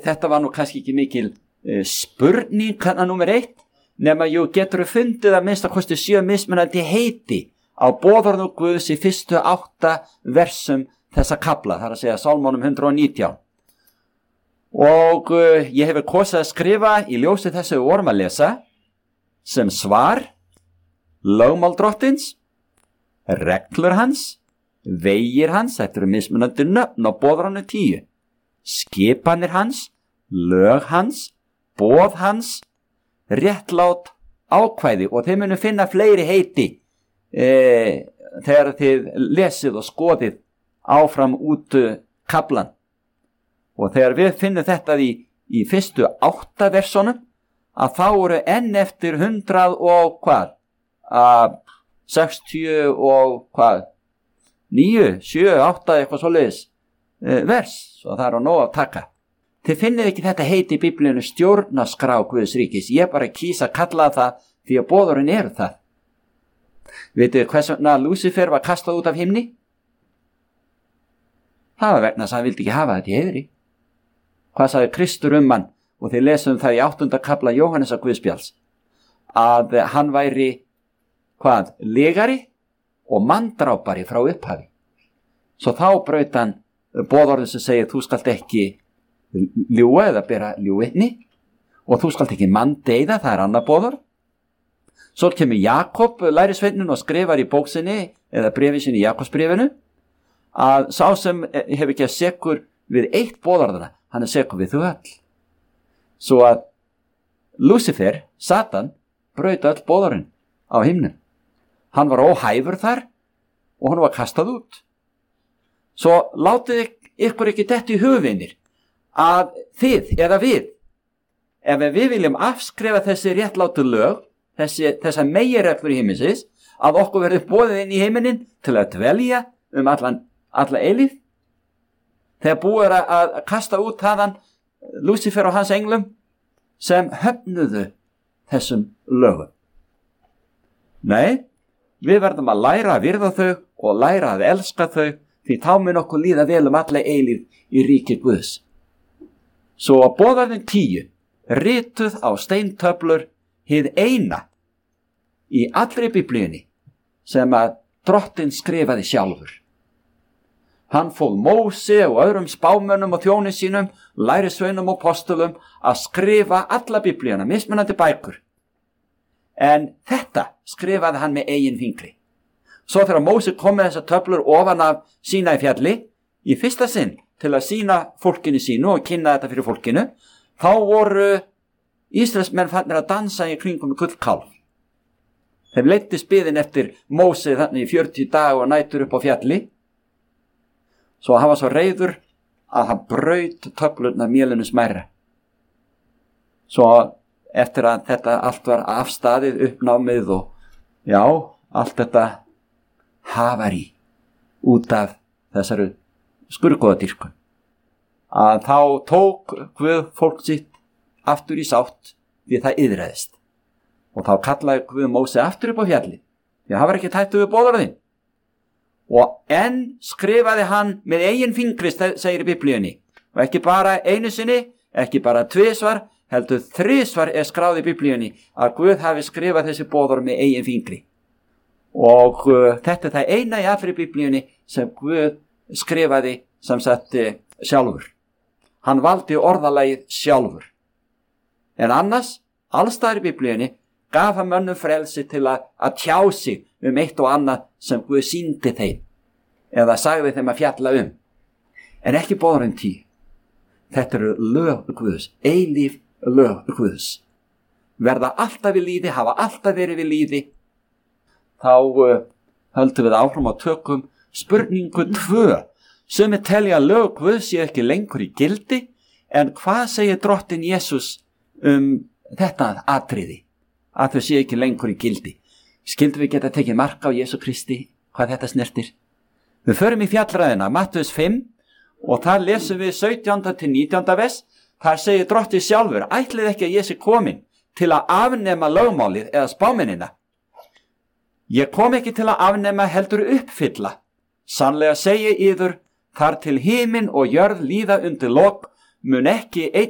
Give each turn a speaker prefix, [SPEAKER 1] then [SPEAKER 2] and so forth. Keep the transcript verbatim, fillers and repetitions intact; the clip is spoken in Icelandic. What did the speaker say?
[SPEAKER 1] þetta var nú kannski ekki mikil uh, spurning kannar númer eitt, nema jú getur fundið að minnsta kosti sjö mismunandi heiti á boðorðum Guðs í fyrstu átta versum þessa kafla, þar að segja Sálmónum hundrað og nítján. Og uh, ég hefur kosið að skrifa í ljósi þessu við vorum að lesa sem svar, lögmál drottins, reglur hans, vegir hans, þetta eru mismunandi nöfn á boðorðunum tíu, skipanir hans, lög hans, boð hans, réttlát ákvæði, og þeir munu finna fleiri heiti e, þegar þið lesið og skoðið áfram út kaflan. Og þegar við finnum þetta í, í fyrstu átta versonum, að þá eru enn eftir hundrað og hvað, að sextíu og hvað, níu, sjö, átta, eitthvað svoleiðis e, vers, og það er á nóg að taka. Þið finnið ekki þetta heiti í Biblíunni stjórnarskrá Guðs ríkis, ég bara kýsa að kalla það því að boðorðin eru það. Vitið hvers vegna Lúsífer var kastað út af himni? Það var vegna þess að hann vildi ekki hafa þetta í heiðri. Hvað sagði Kristur um hann? Og þið lesum það í áttunda kafla Jóhannesar Guðspjalls, að hann væri hvað, legari og manndrápari frá upphafi. Svo þá braut hann boðorðið sem segir þú skalt ekki ljúga eða bera ljúgvitni, og þú skalt ekki manndeyða, það er annað boðorð. Svo kemur Jakob lærisveinninn og skrifar í bóksinni eða bréfi sinni í Jakobsbréfinu að sá sem hefur ekki að sekur við eitt boðorðana, hann er sekur við þau öll. Svo að Lúsífer, Satan, braut öll boðorðin á himnum. Hann var óhæfur þar og hann var kastað út. Svo látið ykkur ekki detta í hugvinir að þið eða við, ef við viljum afskrifa þessi réttlátu lög, þessi, þessa meginreglur í himinsins, að okkur verður boðið inn í heiminin til að dvelja um allan, alla eilífð, þegar búið er að, að kasta út þaðan Lúsífer og hans englum sem höfnuðu þessum lögum. Nei, við verðum að læra að virða þau og læra að elska þau, því þá mun okkur líða vel um alla eilífð í ríki Guðs. Svo að boðorðin tíu, rituð á steintöflur, hið eina í allri Biblíunni sem að drottinn skrifaði sjálfur. Hann fól Móse og öðrum spámönnum og þjóni sínum, lærisveinum og postulum að skrifa alla Biblíuna, mismunandi bækur. En þetta skrifaði hann með eigin fingri. Svo þegar Móse kom með þessar töflur ofan af Sínai fjalli, í fyrsta sinn til að sýna fólkinu sínu og kynna þetta fyrir fólkinu, þá voru Ísraelsmenn fannir að dansa í kringum með gullkálf. Þeim leiddist biðin eftir Móse þannig í fjörutíu daga og nætur upp á fjalli. Svo hann var svo reiður að hann braut töflurnar mélinu smærra. Svo eftir að þetta allt var afstaðið, uppnámið og já, allt þetta hafari út af þessari skurðgoðadýrkun, að þá tók Guð fólk sitt aftur í sátt því það iðraðist. Og þá kallaði Guð Móse aftur upp á fjalli, því hann var ekki tættu við boðorðin. Og enn skrifaði hann með eigin fingri, segir í Biblíunni, og ekki bara einu sinni, ekki bara tvisvar, heldur þrisvar er skráð í Biblíunni að Guð hafi skrifað þessi boðorð með eigin fingri. Og uh, þetta er það eina í allri Biblíunni sem Guð skrifaði sem sagt uh, sjálfur. Hann valdi orðalagið sjálfur. En annars, allstaðar í Biblíunni, gaf hann mönnum frelsi til að, að tjá sig um eitt og annað sem Guð sýndi þeim eða sagði þeim að fjalla um. En ekki boðorðin tíu. Þetta eru lög Guðs, eilíf lög Guðs. Verða alltaf við líði, hafa alltaf verið við líði. Þá uh, höldum við áfram á tökum spurningu tvö. Sumir telja að lög Guðs sé ekki lengur í gildi, en hvað segir drottinn Jesús um þetta atriði? Að þau sé ekki lengur í gildi. Skildum við geta tekið mark á Jesú Kristi hvað þetta snertir? Við förum í fjallræðina, Mattheus fimm, og þar lesum við sautjánda til nítjánda vers. Þar segir drottinn sjálfur, ætlið ekki að ég sé komin til að afnema lögmálið eða spámennina. Ég kom ekki til að afnema heldur uppfylla. Sannlega segi yður, þar til himinn og jörð líða undir lok, mun ekki einn